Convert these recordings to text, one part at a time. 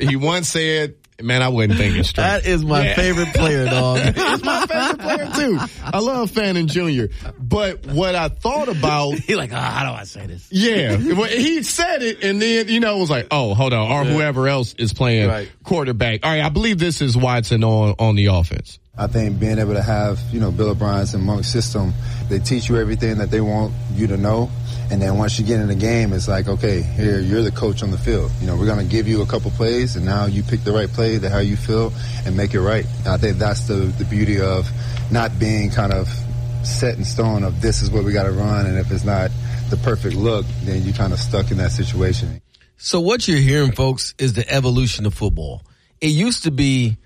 he once said, man, I wasn't thinking straight. That is my favorite player, dog. He's my favorite player, too. I love Fannin Jr. But what I thought about... He's like, how do I say this? Yeah. Well, he said it, and then, it was like, oh, hold on. Or whoever else is playing quarterback. All right, I believe this is Watson on the offense. I think being able to have, Bill O'Brien's and Monk's system, they teach you everything that they want you to know. And then once you get in the game, it's like, okay, here, you're the coach on the field. We're going to give you a couple plays, and now you pick the right play, how you feel, and make it right. And I think that's the beauty of not being kind of set in stone of this is what we got to run, and if it's not the perfect look, then you're kind of stuck in that situation. So what you're hearing, folks, is the evolution of football. It used to be,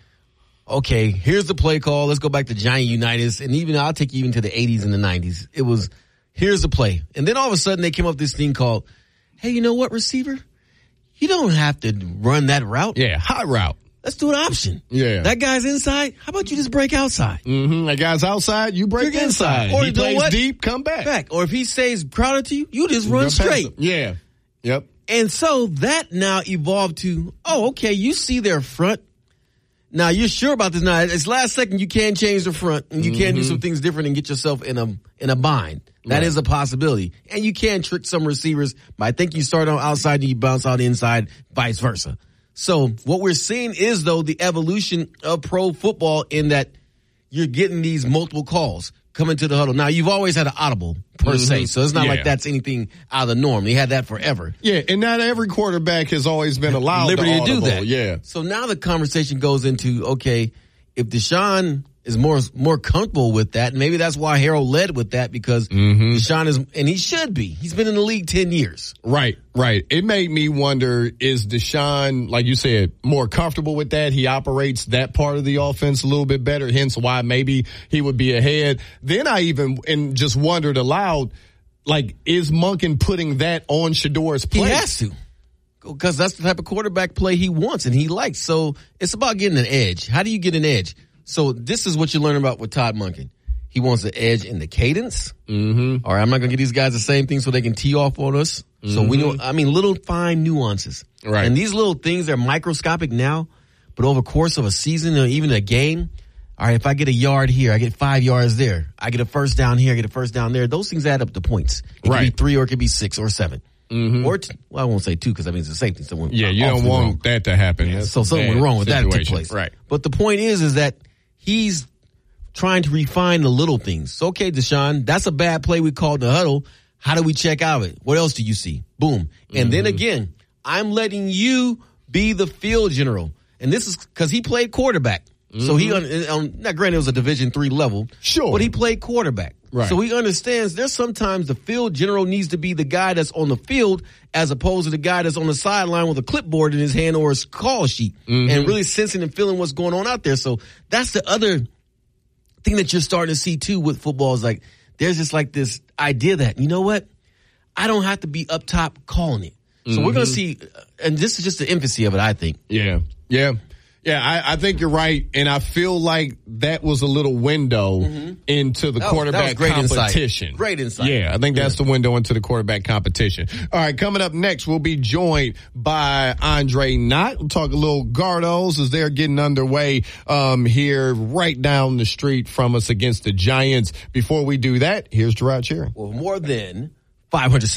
okay, here's the play call. Let's go back to Giant Unitas, and even I'll take you even to the 80s and the 90s. It was, here's the play. And then all of a sudden they came up with this thing called, hey, you know what, receiver? You don't have to run that route. Yeah, hot route. Let's do an option. Yeah. That guy's inside. How about you just break outside? Mm-hmm. That guy's outside, you break inside. Or he plays deep, come back. Or if he stays crowded to you, you just run straight. Yeah. Yep. And so that now evolved to, okay, you see their front. Now, you're sure about this now. It's last second. You can change the front, and you can do some things different and get yourself in a bind. That is a possibility. And you can trick some receivers, but I think you start on outside and you bounce out inside, vice versa. So what we're seeing is, though, the evolution of pro football in that you're getting these multiple calls coming to the huddle. Now, you've always had an audible, per se, so it's not like that's anything out of the norm. They had that forever. Yeah, and not every quarterback has always been allowed liberty to do that. Yeah. So now the conversation goes into, okay, if Deshaun is more comfortable with that, and maybe that's why Harold led with that, because Deshaun is, and he should be. He's been in the league 10 years. Right. It made me wonder, is Deshaun, like you said, more comfortable with that? He operates that part of the offense a little bit better, hence why maybe he would be ahead. Then I even just wondered aloud, like, is Monken putting that on Shadour's plate? He has to, because that's the type of quarterback play he wants and he likes. So it's about getting an edge. How do you get an edge? So this is what you learn about with Todd Monken. He wants an edge in the cadence. Mm-hmm. All right, I'm not going to give these guys the same thing so they can tee off on us. Mm-hmm. So we know, little fine nuances. Right. And these little things, they're microscopic now, but over the course of a season or even a game, all right, if I get a yard here, I get 5 yards there. I get a first down here, I get a first down there. Those things add up to points. It could be 3 or it could be 6 or 7. Mm-hmm. Or, I won't say 2 because it's a safety. So you don't want that to happen. Yeah, so something went wrong with that took place. Right. But the point is that he's trying to refine the little things. So, okay, Deshaun, that's a bad play we called the huddle. How do we check out of it? What else do you see? Boom. And then again, I'm letting you be the field general. And this is because he played quarterback. So he, now granted it was a Division III level. Sure. But he played quarterback. Right. So he understands there's sometimes the field general needs to be the guy that's on the field as opposed to the guy that's on the sideline with a clipboard in his hand or a call sheet and really sensing and feeling what's going on out there. So that's the other thing that you're starting to see too with football is like there's just like this idea that, you know what? I don't have to be up top calling it. So we're going to see, and this is just the infancy of it, I think. Yeah. I think you're right, and I feel like that was a little window into the quarterback competition. Great insight. Yeah, I think that's the window into the quarterback competition. All right, coming up next, we'll be joined by Andre Knott. We'll talk a little Gardos as they're getting underway here right down the street from us against the Giants. Before we do that, here's Gerard Cherry. Well, more than 500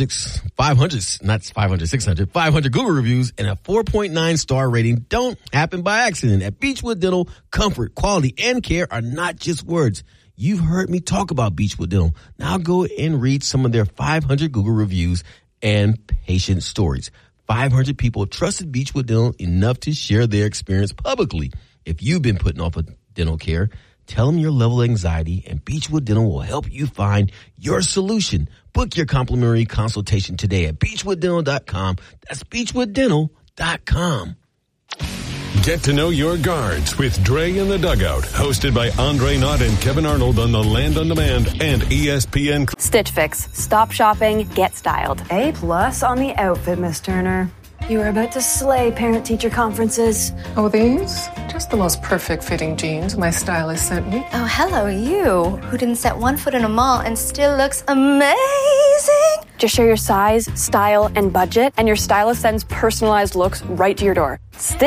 Google reviews and a 4.9 star rating don't happen by accident. At Beechwood Dental, comfort, quality, and care are not just words. You've heard me talk about Beechwood Dental. Now go and read some of their 500 Google reviews and patient stories. 500 people trusted Beechwood Dental enough to share their experience publicly. If you've been putting off a dental care, tell them your level of anxiety, and Beechwood Dental will help you find your solution. Book your complimentary consultation today at BeechwoodDental.com. That's BeechwoodDental.com. Get to know your guards with Dre in the Dugout, hosted by Andre Knott and Kevin Arnold on the Land on Demand and ESPN. Stitch Fix. Stop shopping, get styled. A+ on the outfit, Miss Turner. You are about to slay parent-teacher conferences. Oh, these? Just the most perfect fitting jeans my stylist sent me. Oh, hello, you, who didn't set one foot in a mall and still looks amazing. Just share your size, style, and budget, and your stylist sends personalized looks right to your door. Stitch